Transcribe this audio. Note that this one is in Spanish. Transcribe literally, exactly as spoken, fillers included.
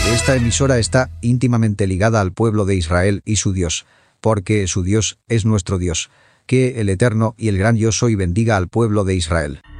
Esta emisora está íntimamente ligada al pueblo de Israel y su Dios, porque su Dios es nuestro Dios. Que el Eterno y el Gran Yo Soy bendiga al pueblo de Israel.